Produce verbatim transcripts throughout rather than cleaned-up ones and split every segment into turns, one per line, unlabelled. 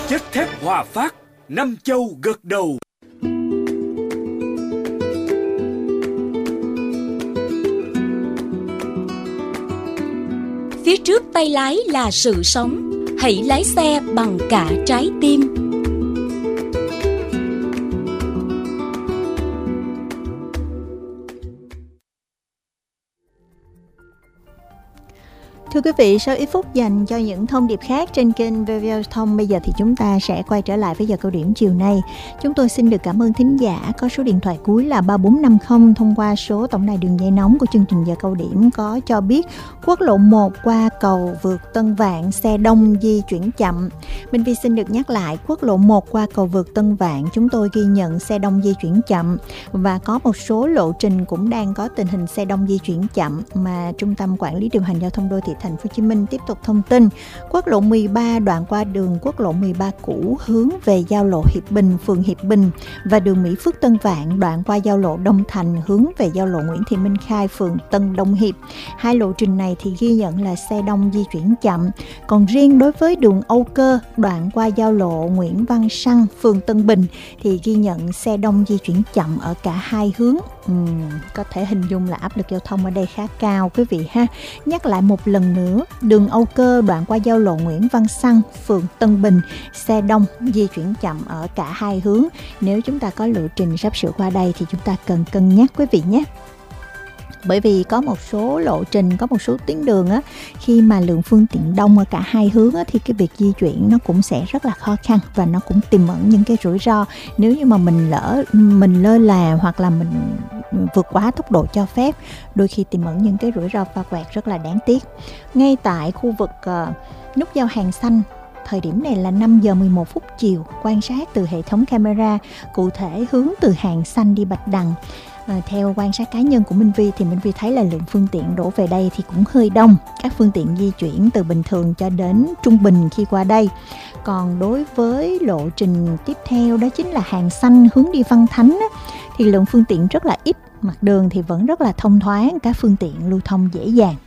Chất thép Hòa Phát, năm châu gật đầu.
Phía trước tay lái là sự sống, hãy lái xe bằng cả trái tim.
Thưa quý vị, sau ít phút dành cho những thông điệp khác trên kênh vê o vê Giao thông, bây giờ thì chúng ta sẽ quay trở lại với giờ cao điểm chiều nay. Chúng tôi xin được cảm ơn thính giả có số điện thoại cuối là ba bốn năm không thông qua số tổng đài đường dây nóng của chương trình giờ cao điểm có cho biết quốc lộ một qua cầu vượt Tân Vạn xe đông di chuyển chậm. Minh Vi xin được nhắc lại, quốc lộ một qua cầu vượt Tân Vạn chúng tôi ghi nhận xe đông di chuyển chậm và có một số lộ trình cũng đang có tình hình xe đông di chuyển chậm mà Trung tâm Quản lý điều hành giao thông đô thị Thành phố Hồ Chí Minh tiếp tục thông tin. Quốc lộ mười ba đoạn qua đường quốc lộ mười ba cũ hướng về giao lộ Hiệp Bình, phường Hiệp Bình và đường Mỹ Phước Tân Vạn đoạn qua giao lộ Đông Thành hướng về giao lộ Nguyễn Thị Minh Khai, phường Tân Đông Hiệp. Hai lộ trình này thì ghi nhận là xe đông di chuyển chậm. Còn riêng đối với đường Âu Cơ đoạn qua giao lộ Nguyễn Văn Săng, phường Tân Bình thì ghi nhận xe đông di chuyển chậm ở cả hai hướng. Uhm, có thể hình dung là áp lực giao thông ở đây khá cao quý vị ha. Nhắc lại một lần nữa, đường Âu Cơ đoạn qua giao lộ Nguyễn Văn Săng, phường Tân Bình, xe đông di chuyển chậm ở cả hai hướng. Nếu chúng ta có lộ trình sắp sửa qua đây thì chúng ta cần cân nhắc quý vị nhé. Bởi vì có một số lộ trình, có một số tuyến đường á, khi mà lượng phương tiện đông ở cả hai hướng á, thì cái việc di chuyển nó cũng sẽ rất là khó khăn và nó cũng tiềm ẩn những cái rủi ro nếu như mà mình lỡ mình lơ là hoặc là mình vượt quá tốc độ cho phép, đôi khi tiềm ẩn những cái rủi ro va quẹt rất là đáng tiếc. Ngay tại khu vực uh, nút giao Hàng Xanh, thời điểm này là năm giờ mười một phút chiều, quan sát từ hệ thống camera, cụ thể hướng từ Hàng Xanh đi Bạch Đằng. À, theo quan sát cá nhân của Minh Vi thì Minh Vi thấy là lượng phương tiện đổ về đây thì cũng hơi đông. Các phương tiện di chuyển từ bình thường cho đến trung bình khi qua đây. Còn đối với lộ trình tiếp theo đó chính là Hàng Xanh hướng đi Văn Thánh á, thì lượng phương tiện rất là ít, mặt đường thì vẫn rất là thông thoáng, các phương tiện lưu thông dễ dàng.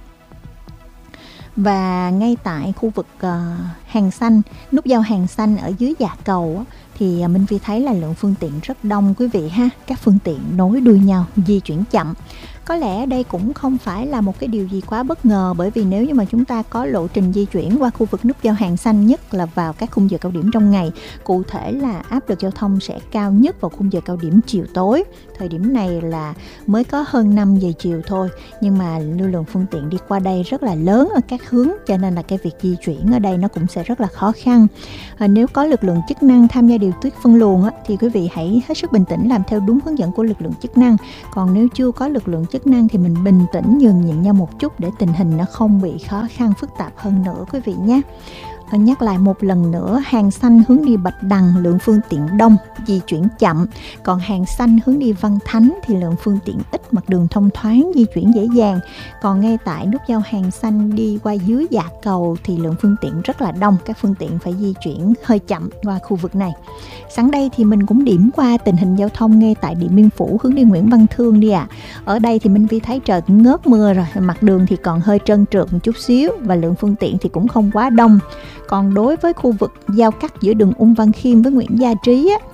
Và ngay tại khu vực uh, Hàng Xanh, nút giao Hàng Xanh ở dưới Dạ Cầu á, thì Minh Vi thấy là lượng phương tiện rất đông quý vị ha. Các phương tiện nối đuôi nhau, di chuyển chậm. Có lẽ đây cũng không phải là một cái điều gì quá bất ngờ, bởi vì nếu như mà chúng ta có lộ trình di chuyển qua khu vực nút giao Hàng Xanh, nhất là vào các khung giờ cao điểm trong ngày, cụ thể là áp lực giao thông sẽ cao nhất vào khung giờ cao điểm chiều tối. Thời điểm này là mới có hơn năm giờ chiều thôi, nhưng mà lưu lượng phương tiện đi qua đây rất là lớn ở các hướng, cho nên là cái việc di chuyển ở đây nó cũng sẽ rất là khó khăn. À, nếu có lực lượng chức năng tham gia điều tiết phân luồng á, thì quý vị hãy hết sức bình tĩnh làm theo đúng hướng dẫn của lực lượng chức năng. Còn nếu chưa có lực lượng chức năng thì mình bình tĩnh nhường nhịn nhau một chút để tình hình nó không bị khó khăn phức tạp hơn nữa quý vị nhé. Nhắc lại một lần nữa, Hàng Xanh hướng đi Bạch Đằng lượng phương tiện đông, di chuyển chậm. Còn Hàng Xanh hướng đi Văn Thánh thì lượng phương tiện ít, mặt đường thông thoáng, di chuyển dễ dàng. Còn ngay tại nút giao Hàng Xanh đi qua dưới Dạ Cầu thì lượng phương tiện rất là đông, các phương tiện phải di chuyển hơi chậm qua khu vực này. Sẵn đây thì mình cũng điểm qua tình hình giao thông ngay tại Điện Biên Phủ hướng đi Nguyễn Văn Thương đi ạ. À. Ở đây thì Minh Vi thấy trời cũng ngớt mưa rồi, mặt đường thì còn hơi trơn trượt một chút xíu và lượng phương tiện thì cũng không quá đông. Còn đối với khu vực giao cắt giữa đường Ung Văn Khiêm với Nguyễn Gia Trí á,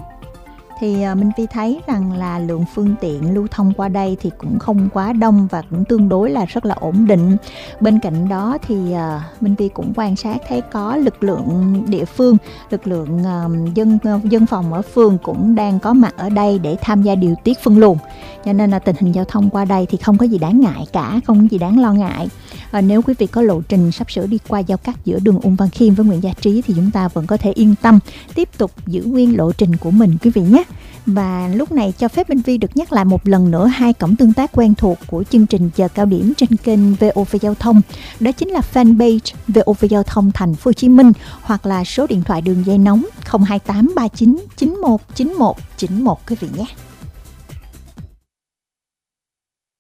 thì Minh Vi thấy rằng là lượng phương tiện lưu thông qua đây thì cũng không quá đông và cũng tương đối là rất là ổn định. Bên cạnh đó thì uh, Minh Vi cũng quan sát thấy có lực lượng địa phương, lực lượng uh, dân uh, dân phòng ở phường cũng đang có mặt ở đây để tham gia điều tiết phân luồng. Cho nên là tình hình giao thông qua đây thì không có gì đáng ngại cả, không có gì đáng lo ngại. Uh, nếu quý vị có lộ trình sắp sửa đi qua giao cắt giữa đường Ung Văn Khiêm với Nguyễn Gia Trí thì chúng ta vẫn có thể yên tâm tiếp tục giữ nguyên lộ trình của mình quý vị nhé. Và lúc này cho phép Minh Vi được nhắc lại một lần nữa hai cổng tương tác quen thuộc của chương trình giờ cao điểm trên kênh vê o vê Giao thông. Đó chính là fanpage vê o vê Giao thông Thành phố Hồ Chí Minh hoặc là số điện thoại đường dây nóng không hai tám ba chín chín một chín một chín một quý vị nhé.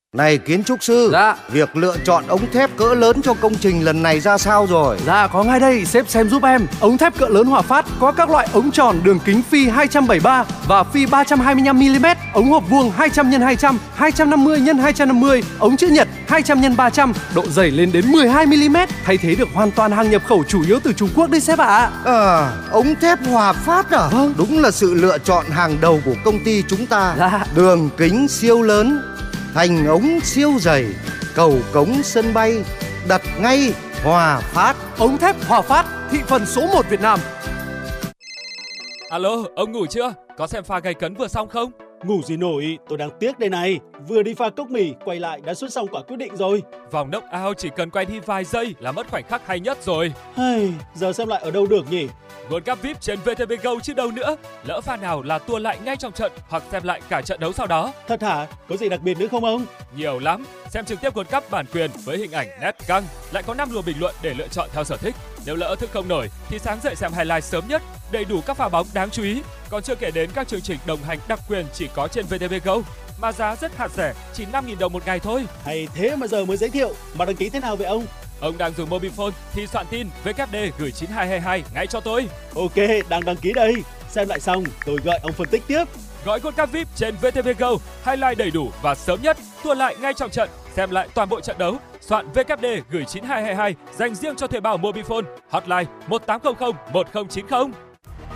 Này kiến trúc sư,
Dạ.
việc lựa chọn ống thép cỡ lớn cho công trình lần này ra sao rồi?
Dạ có ngay đây, sếp xem giúp em. Ống thép cỡ lớn Hòa Phát có các loại ống tròn đường kính phi hai trăm bảy mươi ba và phi ba trăm hai mươi lăm mi li mét, ống hộp vuông hai trăm nhân hai trăm, hai trăm năm mươi nhân hai trăm năm mươi, ống chữ nhật hai trăm nhân ba trăm, độ dày lên đến mười hai mi li mét, thay thế được hoàn toàn hàng nhập khẩu chủ yếu từ Trung Quốc đấy sếp ạ.
À, ống thép Hòa Phát à?
Vâng.
Đúng là sự lựa chọn hàng đầu của công ty chúng ta.
Dạ.
Đường kính siêu lớn, thành ống siêu dày, cầu cống sân bay, đặt ngay Hòa Phát.
Ống thép Hòa Phát, thị phần số một Việt Nam.
Alo, ông ngủ chưa? Có xem pha gây cấn vừa xong không?
Ngủ gì nổi, tôi đang tiếc đây này. Vừa đi pha cốc mì, quay lại đã xuất xong quả quyết định rồi.
Vòng knock out chỉ cần quay đi vài giây là mất khoảnh khắc hay nhất rồi.
Hey, giờ xem lại ở đâu được nhỉ?
World Cup vi ai pi trên vê tê vê Go chứ đâu nữa. Lỡ pha nào là tua lại ngay trong trận hoặc xem lại cả trận đấu sau đó.
Thật hả? Có gì đặc biệt nữa không ông?
Nhiều lắm. Xem trực tiếp World Cup bản quyền với hình ảnh nét căng, lại có năm luồng bình luận để lựa chọn theo sở thích. Nếu lỡ thức không nổi thì sáng dậy xem highlight sớm nhất, đầy đủ các pha bóng đáng chú ý. Còn chưa kể đến các chương trình đồng hành đặc quyền chỉ có trên vê tê vê Go, mà giá rất hạt rẻ, chỉ năm nghìn đồng một ngày thôi.
Hay thế mà giờ mới giới thiệu, mà đăng ký thế nào vậy ông?
Ông đang dùng Mobifone thì soạn tin vê kép đê gửi chín hai hai hai ngay cho tôi.
Ok, đang đăng ký đây. Xem lại xong, tôi gọi ông phân tích tiếp.
Gọi World Cup vi ai pi trên vê tê vê Go, highlight đầy đủ và sớm nhất, tua lại ngay trong trận, xem lại toàn bộ trận đấu. Soạn vê kép đê gửi chín hai hai hai dành riêng cho thuê bao Mobifone, hotline một tám không không một không chín không.